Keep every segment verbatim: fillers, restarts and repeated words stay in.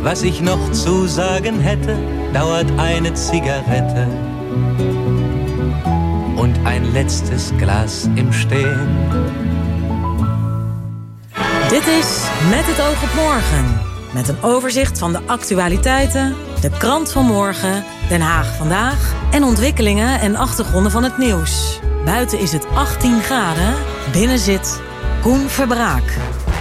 Was ich noch zu sagen hätte, dauert eine Zigarette und ein letztes Glas im Stehen. Dit is Met het oog op morgen. Met een overzicht van de actualiteiten, de krant van morgen, Den Haag vandaag en ontwikkelingen en achtergronden van het nieuws. Buiten is het achttien graden, binnen zit Koen Verbraak.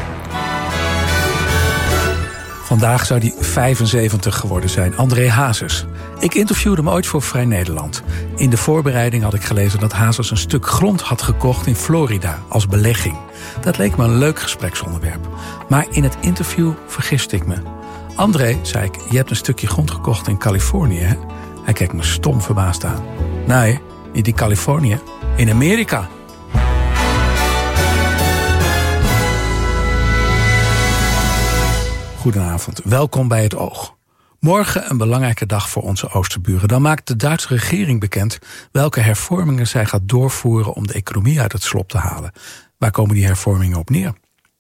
Vandaag zou hij vijfenzeventig geworden zijn, André Hazes. Ik interviewde hem ooit voor Vrij Nederland. In de voorbereiding had ik gelezen dat Hazes een stuk grond had gekocht in Florida als belegging. Dat leek me een leuk gespreksonderwerp. Maar in het interview vergiste ik me. André, zei ik, je hebt een stukje grond gekocht in Californië, hè? Hij keek me stom verbaasd aan. Nee, niet in Californië, in Amerika. Goedenavond, welkom bij Het Oog. Morgen een belangrijke dag voor onze oosterburen. Dan maakt de Duitse regering bekend welke hervormingen zij gaat doorvoeren om de economie uit het slop te halen. Waar komen die hervormingen op neer?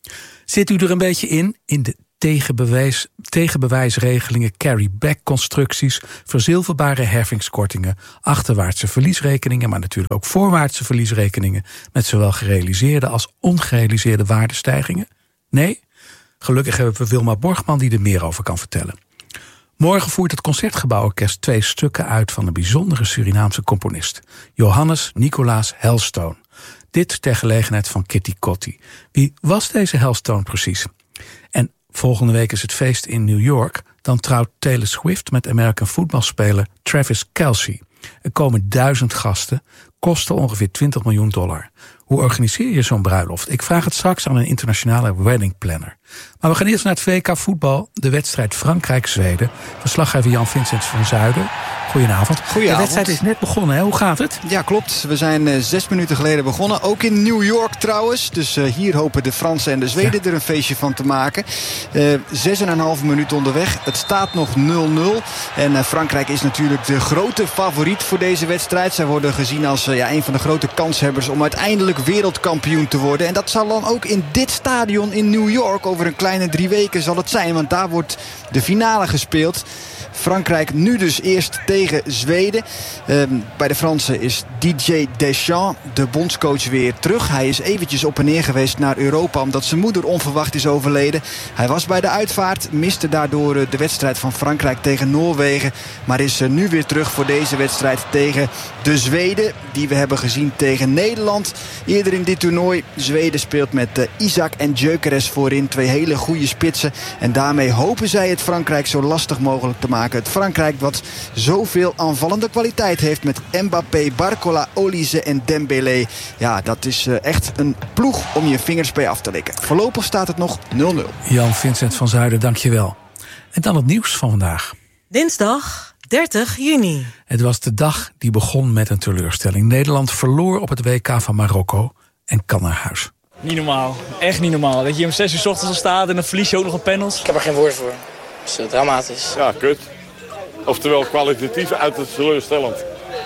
Zit u er een beetje in, in de tegenbewijs, tegenbewijsregelingen, carry-back-constructies, verzilverbare heffingskortingen, achterwaartse verliesrekeningen, maar natuurlijk ook voorwaartse verliesrekeningen met zowel gerealiseerde als ongerealiseerde waardestijgingen? Nee? Gelukkig hebben we Wilma Borgman die er meer over kan vertellen. Morgen voert het Concertgebouworkest twee stukken uit van een bijzondere Surinaamse componist, Johannes Nicolaas Helstone. Dit ter gelegenheid van Kitty Kotti. Wie was deze Helstone precies? En volgende week is het feest in New York. Dan trouwt Taylor Swift met American voetbalspeler Travis Kelce. Er komen duizend gasten, kosten ongeveer twintig miljoen dollar. Hoe organiseer je zo'n bruiloft? Ik vraag het straks aan een internationale wedding planner. Maar we gaan eerst naar het W K voetbal, de wedstrijd Frankrijk-Zweden. Verslaggever Jan Vincent van Zuiden. Goedenavond. Goedenavond. De wedstrijd is net begonnen, hè? Hoe gaat het? Ja, klopt. We zijn uh, zes minuten geleden begonnen. Ook in New York trouwens. Dus uh, hier hopen de Fransen en de Zweden ja. er een feestje van te maken. Uh, zes en een halve minuut onderweg. Het staat nog nul nul. En uh, Frankrijk is natuurlijk de grote favoriet voor deze wedstrijd. Zij worden gezien als uh, ja, een van de grote kanshebbers om uiteindelijk wereldkampioen te worden. En dat zal dan ook in dit stadion in New York over een kleine drie weken zal het zijn. Want daar wordt de finale gespeeld. Frankrijk nu dus eerst tegen Zweden. Uh, bij de Fransen is Didier Deschamps, de bondscoach, weer terug. Hij is eventjes op en neer geweest naar Europa omdat zijn moeder onverwacht is overleden. Hij was bij de uitvaart, miste daardoor uh, de wedstrijd van Frankrijk tegen Noorwegen. Maar is uh, nu weer terug voor deze wedstrijd tegen de Zweden. Die we hebben gezien tegen Nederland eerder in dit toernooi. Zweden speelt met uh, Isaac en Gyökeres voorin. Twee hele goede spitsen. En daarmee hopen zij het Frankrijk zo lastig mogelijk te maken. Het Frankrijk wat zoveel aanvallende kwaliteit heeft met Mbappé, Barcola, Olise en Dembélé. Ja, dat is uh, echt een ploeg om je vingers bij af te likken. Voorlopig staat het nog nul nul. Jan Vincent van Zuiden, dankjewel. En dan het nieuws van vandaag. Dinsdag dertig juni. Het was de dag die begon met een teleurstelling. Nederland verloor op het W K van Marokko en kan naar huis. Niet normaal. Echt niet normaal. Dat je om zes uur 's ochtends al staat en dan verlies je ook nog een penalty. Ik heb er geen woord voor. Dat is dramatisch. Ja, kut. Oftewel kwalitatief uiterst teleurstellend.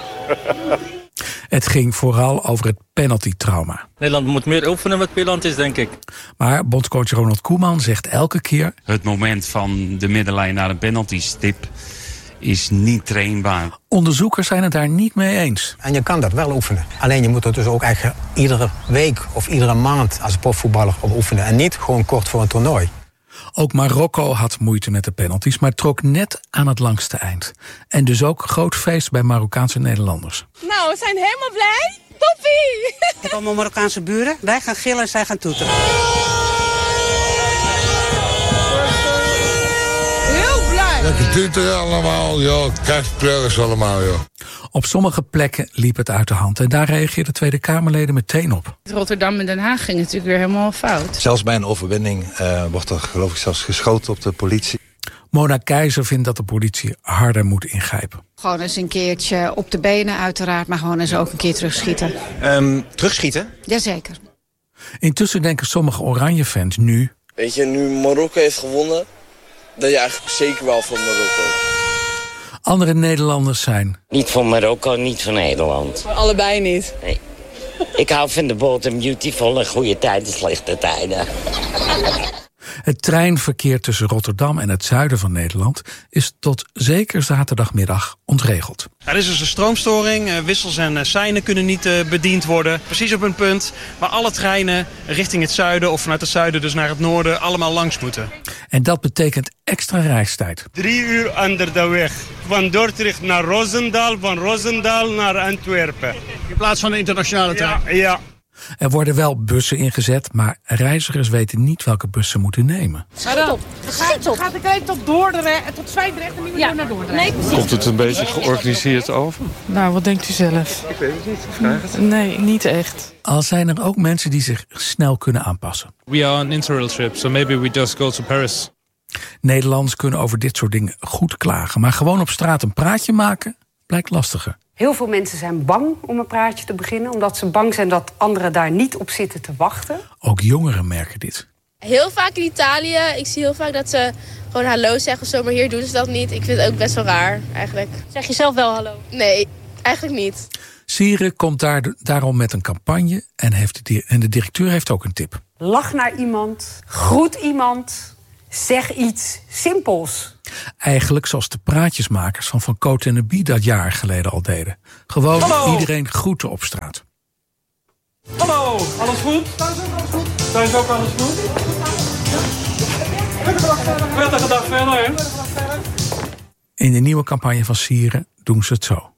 Het ging vooral over het penalty-trauma. Nederland moet meer oefenen met penalties, denk ik. Maar bondscoach Ronald Koeman zegt elke keer... Het moment van de middenlijn naar een penalty-stip is niet trainbaar. Onderzoekers zijn het daar niet mee eens. En je kan dat wel oefenen. Alleen je moet er dus ook echt iedere week of iedere maand als profvoetballer op oefenen. En niet gewoon kort voor een toernooi. Ook Marokko had moeite met de penalties, maar trok net aan het langste eind. En dus ook groot feest bij Marokkaanse Nederlanders. Nou, we zijn helemaal blij. Toppie! Ik heb allemaal Marokkaanse buren. Wij gaan gillen en zij gaan toeteren. Heel blij. Lekker toeteren allemaal, joh. Kerstpleurs allemaal, joh. Op sommige plekken liep het uit de hand en daar reageerden Tweede Kamerleden meteen op. Rotterdam en Den Haag ging natuurlijk weer helemaal fout. Zelfs bij een overwinning uh, wordt er geloof ik zelfs geschoten op de politie. Mona Keizer vindt dat de politie harder moet ingrijpen. Gewoon eens een keertje op de benen uiteraard, maar gewoon eens ook een keer terugschieten. Um, terugschieten? Jazeker. Intussen denken sommige Oranje-fans nu... Weet je, nu Marokko heeft gewonnen, dat je eigenlijk zeker wel van Marokko. Andere Nederlanders zijn... Niet van Marokko, niet van Nederland. Allebei niet. Nee. Ik hou van de boot en beautiful en goede tijden, slechte tijden. Het treinverkeer tussen Rotterdam en het zuiden van Nederland is tot zeker zaterdagmiddag ontregeld. Er is dus een stroomstoring. Wissels en seinen kunnen niet bediend worden. Precies op een punt waar alle treinen richting het zuiden of vanuit het zuiden dus naar het noorden allemaal langs moeten. En dat betekent extra reistijd. Drie uur onder de weg. Van Dordrecht naar Roosendaal, van Roosendaal naar Antwerpen. In plaats van de internationale trein? Ja, ja. Er worden wel bussen ingezet, maar reizigers weten niet welke bus ze moeten nemen. Schiet op. Schiet op. Gaat ik tot Dordrecht, tot Zwijndrecht en niet meer ja. naar Dordrecht. Nee, precies. Komt het een beetje georganiseerd over? Nou, wat denkt u zelf? Ik weet het niet. Vraag het. Nee, niet echt. Al zijn er ook mensen die zich snel kunnen aanpassen. We are on Interrail trip, so maybe we just go to Paris. Nederlanders kunnen over dit soort dingen goed klagen, maar gewoon op straat een praatje maken blijkt lastiger. Heel veel mensen zijn bang om een praatje te beginnen, omdat ze bang zijn dat anderen daar niet op zitten te wachten. Ook jongeren merken dit. Heel vaak in Italië, ik zie heel vaak dat ze gewoon hallo zeggen of zo, maar hier doen ze dat niet. Ik vind het ook best wel raar, eigenlijk. Zeg je zelf wel hallo? Nee, eigenlijk niet. Sieren komt daar, daarom met een campagne en, heeft de, en de directeur heeft ook een tip. Lach naar iemand, groet iemand, zeg iets simpels. Eigenlijk zoals de praatjesmakers van Van Cote en de Bie dat jaar geleden al deden. Gewoon Hallo. Iedereen groeten op straat. Hallo, alles goed? Thuis ook alles goed? Thuis ook alles goed? Prettige dag verder, hè? In de nieuwe campagne van Sieren doen ze het zo.